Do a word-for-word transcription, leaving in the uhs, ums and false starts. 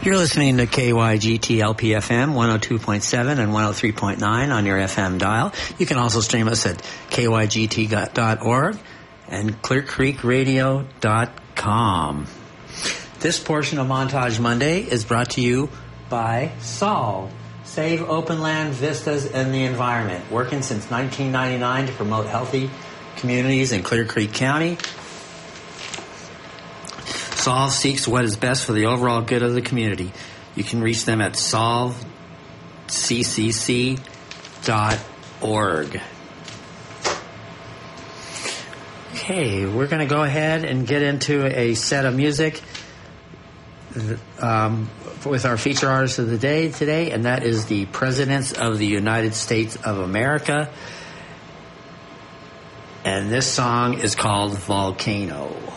You're listening to K Y G T L P F M one oh two point seven and one oh three point nine on your F M dial. You can also stream us at K Y G T dot org and clear creek radio dot com. This portion of Montage Monday is brought to you by Solve. Save open land, vistas, and the environment. Working since nineteen ninety-nine to promote healthy communities in Clear Creek County. Solve seeks what is best for the overall good of the community. You can reach them at solve c c c dot org. Okay, we're going to go ahead and get into a set of music um, with our feature artist of the day today, and that is the Presidents of the United States of America. And this song is called Volcano.